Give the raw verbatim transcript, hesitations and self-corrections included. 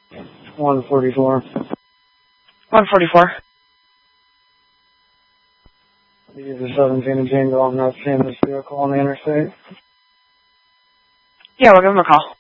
one forty-four. one forty-four. User seventeen and Tango. I'm not seeing this vehicle on the interstate. Yeah, we'll give him a call.